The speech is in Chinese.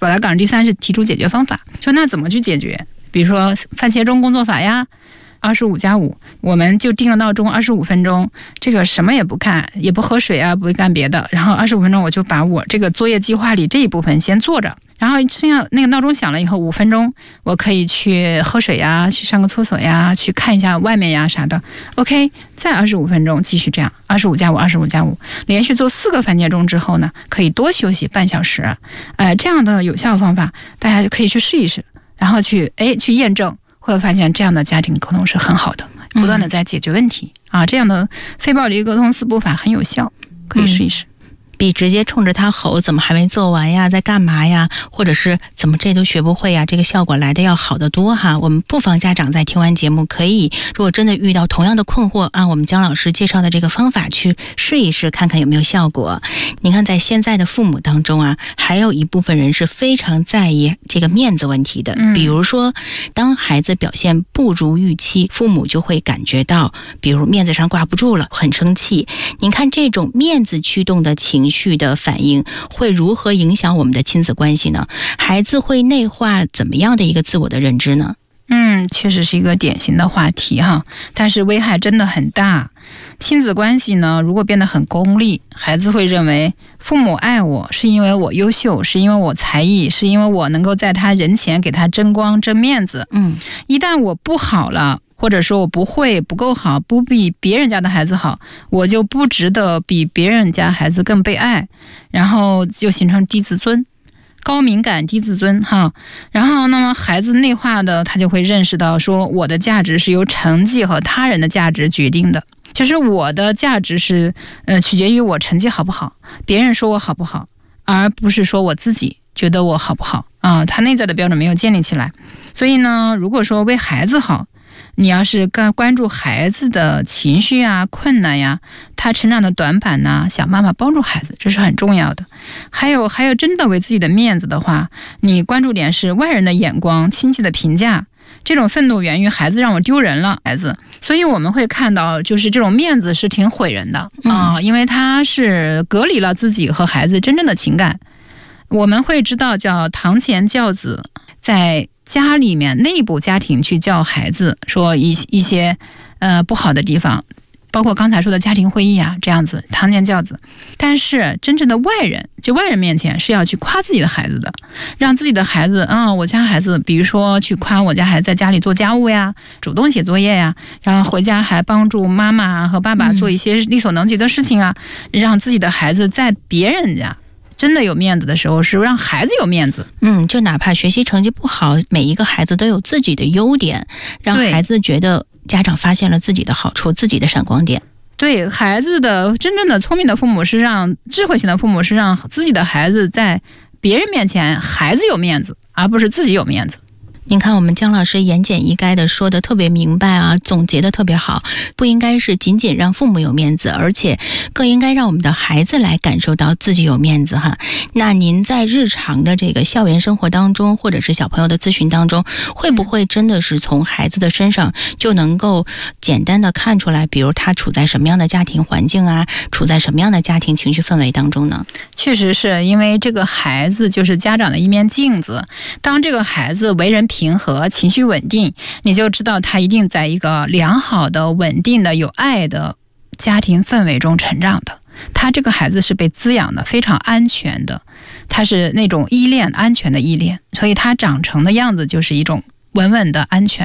宝达岗第3是提出解决方法，说那怎么去解决？比如说番茄钟工作法呀，25+5，我们就定了闹钟25分钟，这个什么也不看，也不喝水啊，不会干别的，然后25分钟我就把我这个作业计划里这一部分先做着，然后剩下那个闹钟响了以后5分钟，我可以去喝水呀，去上个厕所呀，去看一下外面呀啥的。OK， 再25分钟继续这样，25+5，连续做4个番茄钟之后呢，可以多休息半小时。这样的有效方法，大家就可以去试一试，然后去验证。会发现这样的家庭沟通是很好的，不断的在解决问题啊，这样的非暴力沟通4步法很有效，可以试一试。 比直接冲着他吼怎么还没做完呀，在干嘛呀，或者是怎么这都学不会呀，这个效果来的要好得多哈。我们不妨家长在听完节目可以，如果真的遇到同样的困惑，按我们姜老师介绍的这个方法去试一试，看看有没有效果。你看在现在的父母当中啊，还有一部分人是非常在意这个面子问题的，比如说当孩子表现不如预期，父母就会感觉到比如面子上挂不住了，很生气。您看这种面子驱动的情绪的反应会如何影响我们的亲子关系呢？孩子会内化怎么样的一个自我的认知呢？ 确实是一个典型的话题哈，但是危害真的很大。亲子关系呢，如果变得很功利，孩子会认为父母爱我是因为我优秀，是因为我才艺，是因为我能够在他人前给他争光争面子。一旦我不好了，或者说我不会不够好，不比别人家的孩子好，我就不值得比别人家孩子更被爱，然后就形成低自尊。高敏感低自尊哈，然后那么孩子内化的，他就会认识到说我的价值是由成绩和他人的价值决定的，就是我的价值是取决于我成绩好不好，别人说我好不好，而不是说我自己觉得我好不好啊，他内在的标准没有建立起来。所以呢，如果说为孩子好，你要是关注孩子的情绪啊、困难呀、他成长的短板呐，想办法帮助孩子，这是很重要的。还有真的为自己的面子的话，你关注点是外人的眼光、亲戚的评价，这种愤怒源于孩子让我丢人了，孩子。所以我们会看到，就是这种面子是挺毁人的因为他是隔离了自己和孩子真正的情感。我们会知道叫堂前教子，在家里面内部家庭去教孩子，说一些不好的地方，包括刚才说的家庭会议啊，这样子堂前教子。但是真正的外人，就外人面前是要去夸自己的孩子的，让自己的孩子我家孩子，比如说去夸我家孩子在家里做家务呀，主动写作业呀，然后回家还帮助妈妈和爸爸做一些力所能及的事情啊，让自己的孩子在别人家真的有面子的时候，是让孩子有面子。 就哪怕学习成绩不好，每一个孩子都有自己的优点，让孩子觉得家长发现了自己的好处，自己的闪光点。 对，孩子的真正的聪明的父母是让智慧型的父母是让自己的孩子在别人面前孩子有面子，而不是自己有面子。 您看我们姜老师言简意赅的说的特别明白啊，总结的特别好，不应该是仅仅让父母有面子，而且更应该让我们的孩子来感受到自己有面子哈。那您在日常的这个校园生活当中，或者是小朋友的咨询当中，会不会真的是从孩子的身上就能够简单的看出来，比如他处在什么样的家庭环境啊，处在什么样的家庭情绪氛围当中呢？ 确实是，因为这个孩子就是家长的一面镜子，当这个孩子为人平和、情绪稳定，你就知道他一定在一个良好的、稳定的、有爱的家庭氛围中成长的。他这个孩子是被滋养的，非常安全的，他是那种依恋、安全的依恋，所以他长成的样子就是一种稳稳的、安全